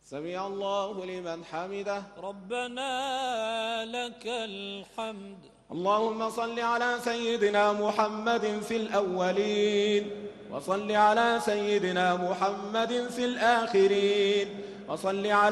سمع الله لمن حمده. ربنا لك الحمد. اللهم صل على سيدنا محمد في الأولين، وصل على سيدنا محمد في الآخرين، وصل على